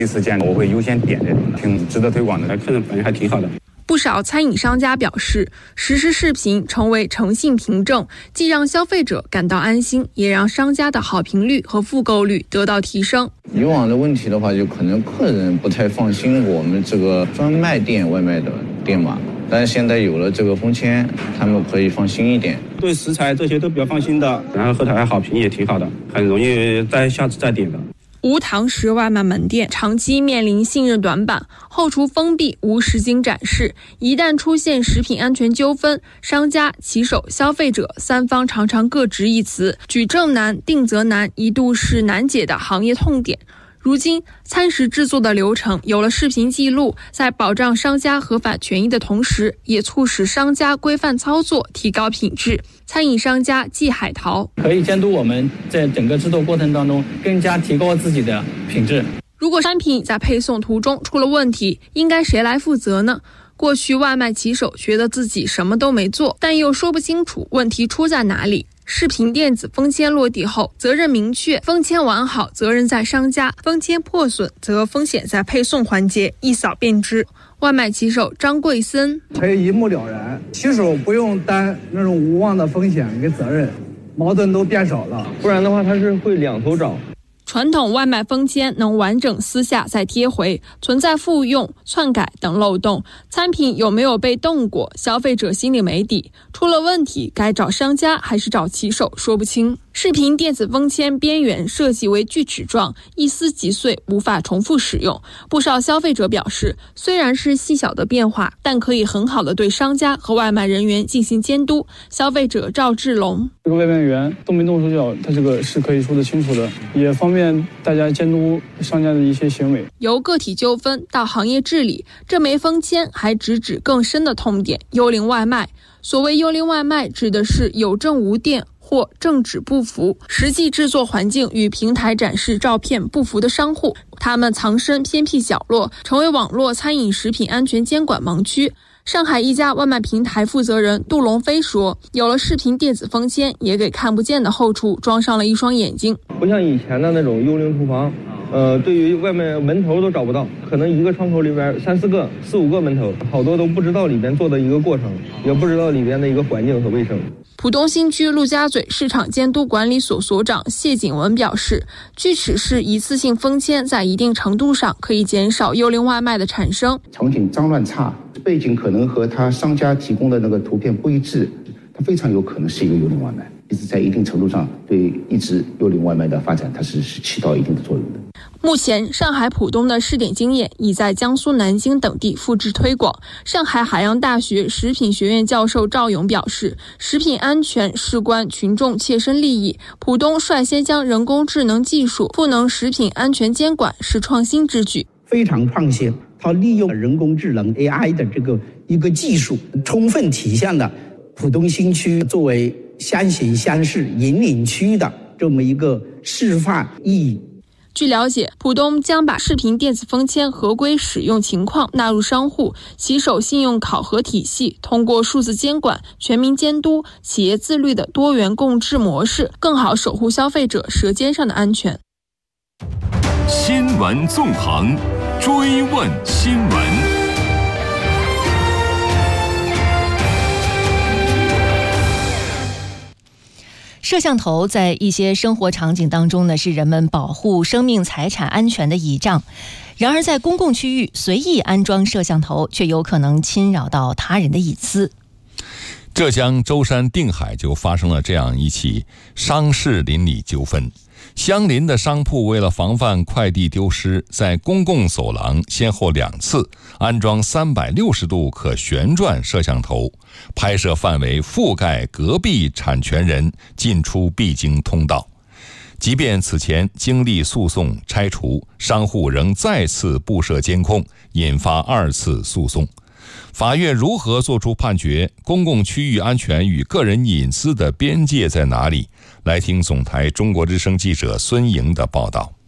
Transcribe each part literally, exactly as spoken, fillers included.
第一次见我会优先点这种的，挺值得推广的，客人反应还挺好的。 不少餐饮商家表示，实时视频成为诚信凭证，既让消费者感到安心，也让商家的好评率和复购率得到提升。 以往的问题的话，就可能客人不太放心我们这个专卖店外卖的店嘛，但是现在有了这个封签，他们可以放心一点。 对食材这些都比较放心的，然后后台好评也挺好的，很容易再下次再点的。 无堂食外卖门店长期面临信任短板，后厨封闭，无实景展示，一旦出现食品安全纠纷，商家、骑手、消费者三方常常各执一词，举证难、定责难，一度是难解的行业痛点。如今，餐食制作的流程有了视频记录，在保障商家合法权益的同时，也促使商家规范操作，提高品质。餐饮商家季海淘可以监督我们在整个制作过程当中更加提高自己的品质。 如果商品在配送途中出了问题，应该谁来负责呢？过去外卖骑手觉得自己什么都没做，但又说不清楚问题出在哪里。视频电子封签落地后，责任明确，封签完好责任在商家，封签破损则风险在配送环节，一扫便知。外卖骑手张贵森可以一目了然，骑手不用担那种无望的风险跟责任，矛盾都变少了， 不然的话他是会两头找。 传统外卖封签能完整撕下再贴回，存在复用、篡改等漏洞，餐品有没有被动过，消费者心里没底，出了问题该找商家还是找骑手说不清。视频电子封签边缘设计为锯齿状，一撕即碎，无法重复使用。不少消费者表示，虽然是细小的变化，但可以很好的对商家和外卖人员进行监督。消费者赵志龙， 这个外卖员动没动手脚，他这个是可以说得清楚的，也方便大家监督商家的一些行为。 由个体纠纷到行业治理，这枚封签还直指更深的痛点——幽灵外卖。所谓幽灵外卖，指的是有证无店或证纸不符，实际制作环境与平台展示照片不符的商户，他们藏身偏僻角落，成为网络餐饮食品安全监管盲区。上海一家外卖平台负责人杜龙飞说，有了视频电子封签，也给看不见的后厨装上了一双眼睛。 不像以前的那种幽灵厨房，呃，对于外卖门头都找不到，可能一个窗口里边三四个、四五个门头，好多都不知道里边做的一个过程，也不知道里边的一个环境和卫生。 浦东新区陆家嘴市场监督管理所所长谢景文表示，锯齿式一次性封签在一定程度上可以减少幽灵外卖的产生。 场景脏乱差，背景可能和他商家提供的那个图片不一致，它非常有可能是一个幽灵外卖。其实在一定程度上对一直幽灵外卖的发展，它是是起到一定的作用的。 目前，上海浦东的试点经验已在江苏南京等地复制推广。上海海洋大学食品学院教授赵勇表示，食品安全事关群众切身利益，浦东率先将人工智能技术赋能食品安全监管是创新之举， 非常创新。它利用人工智能 A I 的这个一个技术，充分体现了浦东新区作为先行先试引领区的这么一个示范意义。 据了解，浦东将把视频电子封签合规使用情况纳入商户骑手信用考核体系，通过数字监管、全民监督、企业自律的多元共治模式，更好守护消费者舌尖上的安全。 新闻纵横，追问新闻。 摄像头在一些生活场景当中呢，是人们保护生命财产安全的倚仗。然而在公共区域随意安装摄像头，却有可能侵扰到他人的隐私。 浙江舟山定海就发生了这样一起商事邻里纠纷。相邻的商铺为了防范快递丢失，在公共走廊先后两次安装三百六十度可旋转摄像头，拍摄范围覆盖隔壁产权人进出必经通道。即便此前经历诉讼拆除，商户仍再次布设监控，引发二次诉讼。法院如何作出判决？公共区域安全与个人隐私的边界在哪里？来听总台中国之声记者孙莹的报道。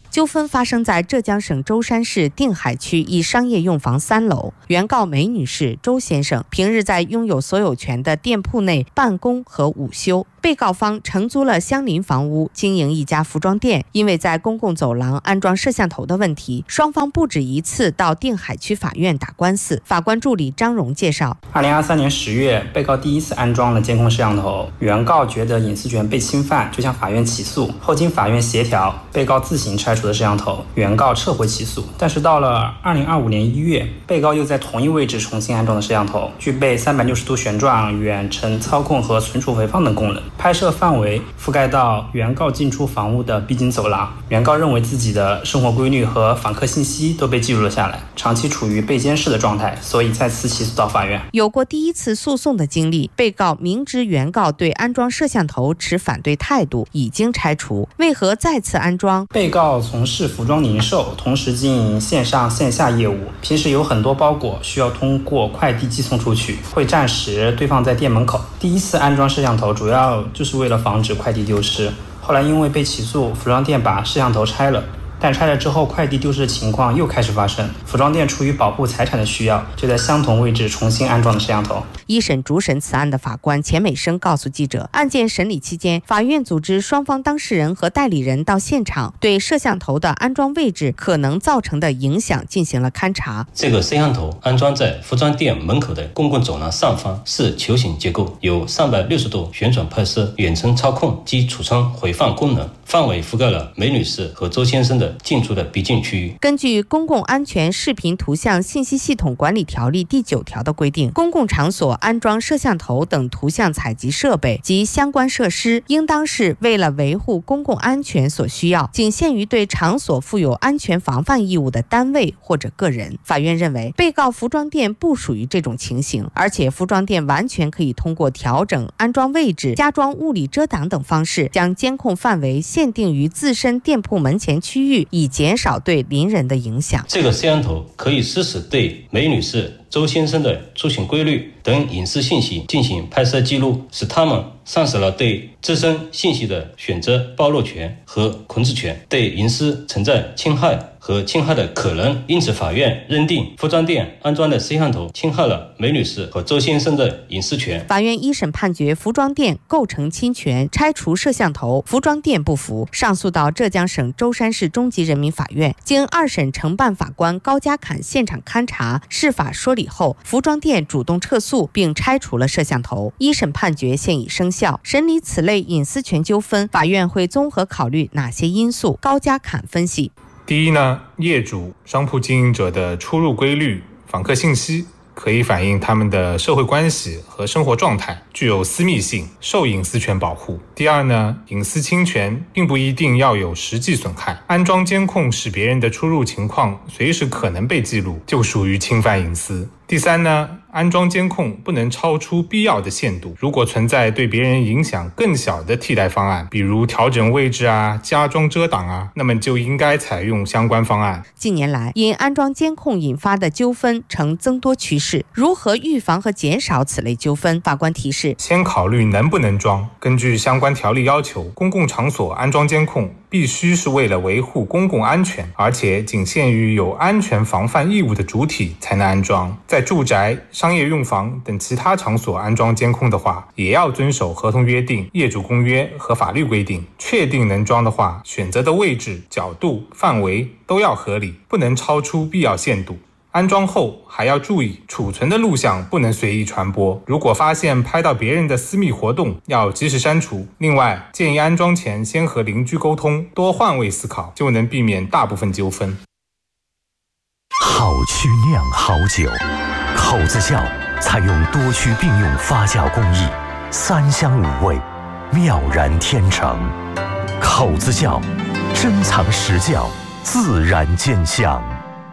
纠纷发生在浙江省舟山市定海区一商业用房三楼。原告梅女士、周先生平日在拥有所有权的店铺内办公和午休。被告方承租了相邻房屋，经营一家服装店。因为在公共走廊安装摄像头的问题，双方不止一次到定海区法院打官司。法官助理张荣介绍， 二零二三年十月，被告第一次安装了监控摄像头，原告觉得隐私权被侵犯，就向法院起诉。后经法院协调，被告自行拆除了摄像头，原告撤回起诉。但是到了二零二五年一月，被告又在同一位置重新安装了摄像头，具备三百六十度旋转、远程操控和存储回放等功能。拍摄范围覆盖到原告进出房屋的必经走廊。原告认为自己的生活规律和访客信息都被记录了下来，长期处于被监视的状态，所以再次起诉到法院。 有过第一次诉讼的经历，被告明知原告对安装摄像头持反对态度，已经拆除，为何再次安装？ 被告从事服装零售，同时经营线上线下业务，平时有很多包裹需要通过快递寄送出去，会暂时堆放在店门口。第一次安装摄像头主要就是为了防止快递丢失，后来因为被起诉，服装店把摄像头拆了，但拆了之后快递丢失的情况又开始发生，服装店出于保护财产的需要，就在相同位置重新安装了摄像头。 一审主审此案的法官钱美生告诉记者，案件审理期间，法院组织双方当事人和代理人到现场，对摄像头的安装位置可能造成的影响进行了勘查。 这个摄像头安装在服装店门口的公共走廊上方，是球形结构，有三百六十度旋转拍摄、远程操控及储存回放功能，范围覆盖了梅女士和周先生的进出的必经区域。 根据《公共安全视频图像信息系统管理条例》第九条的规定，公共场所安装摄像头等图像采集设备及相关设施，应当是为了维护公共安全所需要，仅限于对场所负有安全防范义务的单位或者个人。法院认为，被告服装店不属于这种情形，而且服装店完全可以通过调整安装位置、加装物理遮挡等方式，将监控范围限定于自身店铺门前区域，以减少对邻人的影响。 这个摄像头可以实时对梅女士、周先生的出行规律等隐私信息进行拍摄记录，使他们丧失了对自身信息的选择暴露权和控制权，对隐私存在侵害和侵害的可能。因此，法院认定服装店安装的摄像头侵害了梅女士和周先生的隐私权。 法院一审判决服装店构成侵权，拆除摄像头，服装店不服，上诉到浙江省舟山市中级人民法院。经二审承办法官高家侃现场勘查、释法说理后，服装店主动撤诉并拆除了摄像头。一审判决现已生效。审理此类隐私权纠纷，法院会综合考虑哪些因素？高家侃分析： 第一呢，业主、商铺经营者的出入规律、访客信息可以反映他们的社会关系和生活状态，具有私密性，受隐私权保护。第二呢，隐私侵权并不一定要有实际损害，安装监控使别人的出入情况随时可能被记录，就属于侵犯隐私。第三呢，安装监控不能超出必要的限度，如果存在对别人影响更小的替代方案，比如调整位置啊、加装遮挡啊，那么就应该采用相关方案。 近年来，因安装监控引发的纠纷呈增多趋势，如何预防和减少此类纠纷？法官提示： 先考虑能不能装。根据相关条例要求，公共场所安装监控必须是为了维护公共安全，而且仅限于有安全防范义务的主体才能安装。在住宅、商业用房等其他场所安装监控的话，也要遵守合同约定、业主公约和法律规定。确定能装的话，选择的位置、角度、范围都要合理，不能超出必要限度。安装后还要注意，储存的录像不能随意传播，如果发现拍到别人的私密活动，要及时删除。另外，建议安装前先和邻居沟通，多换位思考，就能避免大部分纠纷。 好曲酿好酒，口子窖采用多区并用发酵工艺，三香五味，妙然天成。口子窖，珍藏实窖，自然见香。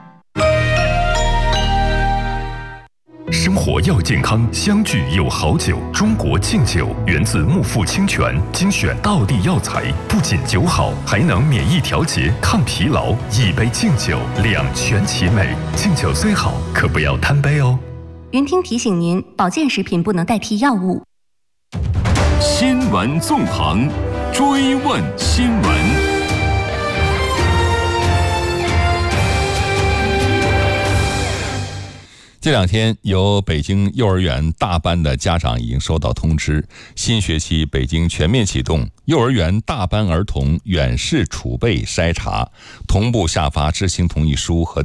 生活要健康，相聚有好酒。中国敬酒源自木富清泉，精选道地药材，不仅酒好，还能免疫调节、抗疲劳。一杯敬酒，两全其美。敬酒虽好，可不要贪杯哦。 云听提醒您，保健食品不能代替药物。 新闻纵横，追问新闻。 这两天，有北京幼儿园大班的家长已经收到通知，新学期北京全面启动幼儿园大班儿童远视储备筛查，同步下发知情同意书和